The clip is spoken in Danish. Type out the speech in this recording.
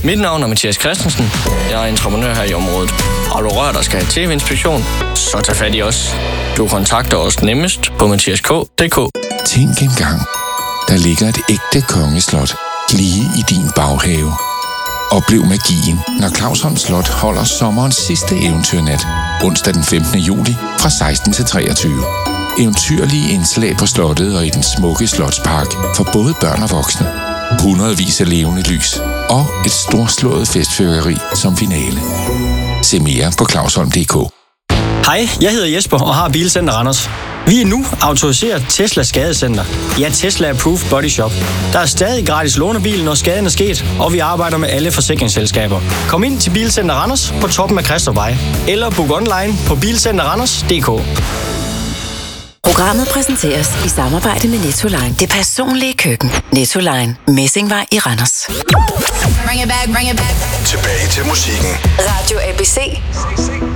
Mit navn er Mathias Christensen. Jeg er entreprenør her i området. Har du rørt og skal have tv-inspektion, så tag fat i os. Du kontakter os nemmest på mathiask.dk. Tænk engang, der ligger et ægte kongeslot lige i din baghave. Oplev magien, når Clausholm Slot holder sommerens sidste eventyrnat, onsdag den 15. juli fra 16 til 23. Eventyrlige indslag på slottet og i den smukke slotspark for både børn og voksne. Hundredvis af levende lys og et storslået festfyrværkeri som finale. Se mere på clausholm.dk. Hej, jeg hedder Jesper og har Bilcenter Randers. Vi er nu autoriseret Tesla Skadecenter. Ja, Tesla Approved Body Shop. Der er stadig gratis lånebil, når skaden er sket, og vi arbejder med alle forsikringsselskaber. Kom ind til Bilcenter Randers på toppen af Christofvej, eller book online på bilcenterranders.dk. Programmet præsenteres i samarbejde med Nettoline. Det personlige køkken. Nettoline. Messingvej i Randers. Bring it back, bring it back. Tilbage til musikken. Radio ABC.